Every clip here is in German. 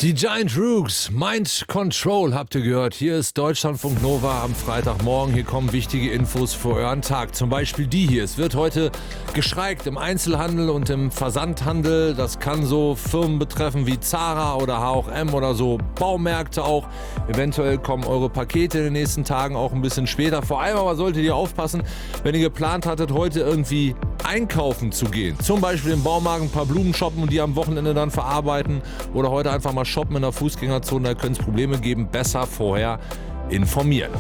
Die Giant Rooks, Mind Control habt ihr gehört. Hier ist Deutschlandfunk Nova am Freitagmorgen. Hier kommen wichtige Infos für euren Tag. Zum Beispiel die hier. Es wird heute gestreikt im Einzelhandel und im Versandhandel. Das kann so Firmen betreffen wie Zara oder H&M oder so Baumärkte auch. Eventuell kommen eure Pakete in den nächsten Tagen auch ein bisschen später. Vor allem aber solltet ihr aufpassen, wenn ihr geplant hattet, heute irgendwie einkaufen zu gehen. Zum Beispiel im Baumarkt ein paar Blumen shoppen und die am Wochenende dann verarbeiten. Oder heute einfach mal shoppen in der Fußgängerzone, da könnte es Probleme geben. Besser vorher informieren.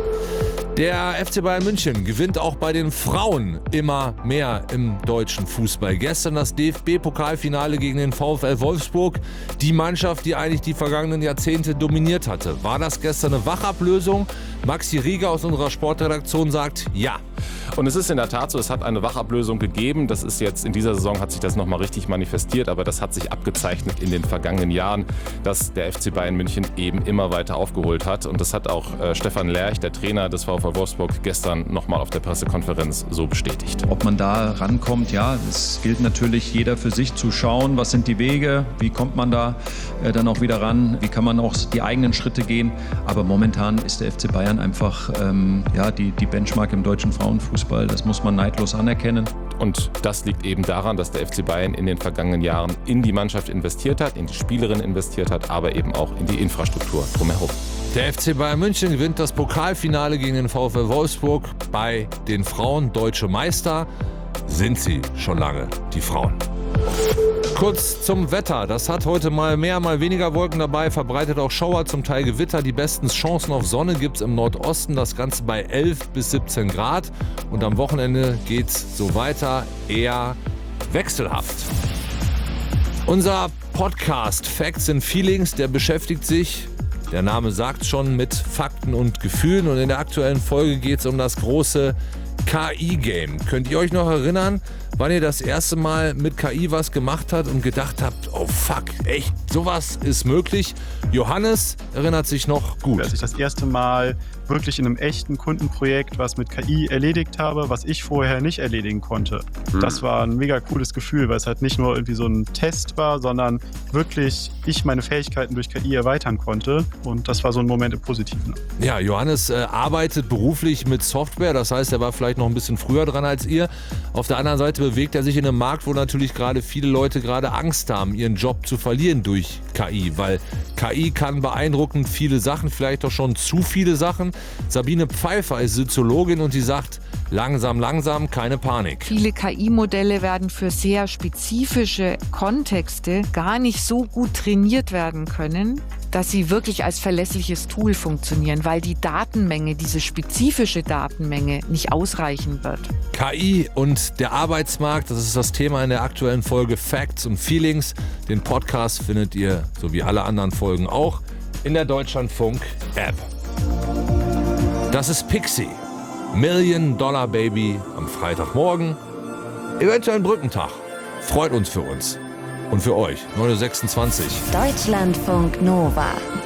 Der FC Bayern München gewinnt auch bei den Frauen immer mehr im deutschen Fußball. Gestern das DFB-Pokalfinale gegen den VfL Wolfsburg. Die Mannschaft, die eigentlich die vergangenen Jahrzehnte dominiert hatte. War das gestern eine Wachablösung? Maxi Rieger aus unserer Sportredaktion sagt ja. Und es ist in der Tat so, es hat eine Wachablösung gegeben. Das ist jetzt, in dieser Saison hat sich das nochmal richtig manifestiert, aber das hat sich abgezeichnet in den vergangenen Jahren, dass der FC Bayern München eben immer weiter aufgeholt hat. Und das hat auch Stefan Lerch, der Trainer des VfL Wolfsburg, gestern nochmal auf der Pressekonferenz so bestätigt. Ob man da rankommt, ja, es gilt natürlich jeder für sich zu schauen, was sind die Wege, wie kommt man da dann auch wieder ran, wie kann man auch die eigenen Schritte gehen. Aber momentan ist der FC Bayern einfach die Benchmark im deutschen Frauenfußball, das muss man neidlos anerkennen. Und das liegt eben daran, dass der FC Bayern in den vergangenen Jahren in die Mannschaft investiert hat, in die Spielerin investiert hat, aber eben auch in die Infrastruktur drumherum. Der FC Bayern München gewinnt das Pokalfinale gegen den VfL Wolfsburg. Bei den Frauen deutsche Meister sind sie schon lange, die Frauen. Kurz zum Wetter. Das hat heute mal mehr, mal weniger Wolken dabei, verbreitet auch Schauer, zum Teil Gewitter. Die besten Chancen auf Sonne gibt es im Nordosten, das Ganze bei 11 bis 17 Grad. Und am Wochenende geht's so weiter, eher wechselhaft. Unser Podcast Facts and Feelings, der beschäftigt sich, der Name sagt schon, mit Fakten und Gefühlen. Und in der aktuellen Folge geht es um das große KI-Game. Könnt ihr euch noch erinnern, wann ihr das erste Mal mit KI was gemacht habt und gedacht habt, oh fuck, echt, sowas ist möglich? Johannes erinnert sich noch gut. Als ich das erste Mal wirklich in einem echten Kundenprojekt was mit KI erledigt habe, was ich vorher nicht erledigen konnte. Das war ein mega cooles Gefühl, weil es halt nicht nur irgendwie so ein Test war, sondern wirklich ich meine Fähigkeiten durch KI erweitern konnte. Und das war so ein Moment im Positiven. Ja, Johannes arbeitet beruflich mit Software, das heißt, er war vielleicht noch ein bisschen früher dran als ihr. Auf der anderen Seite bewegt er sich in einem Markt, wo natürlich gerade viele Leute gerade Angst haben, ihren Job zu verlieren durch KI, weil KI kann beeindruckend viele Sachen, vielleicht auch schon zu viele Sachen. Sabine Pfeiffer ist Soziologin und sie sagt, langsam, langsam, keine Panik. Viele KI-Modelle werden für sehr spezifische Kontexte gar nicht so gut trainiert werden können, dass sie wirklich als verlässliches Tool funktionieren, weil die Datenmenge, diese spezifische Datenmenge, nicht ausreichen wird. KI und der Arbeitsmarkt, das ist das Thema in der aktuellen Folge Facts und Feelings. Den Podcast findet ihr, so wie alle anderen Folgen auch, in der Deutschlandfunk-App. Das ist Pixie, $1 Million Baby am Freitagmorgen. Eventuell ein Brückentag. Freut uns für uns. Und für euch, 9.26 Uhr. Deutschlandfunk Nova.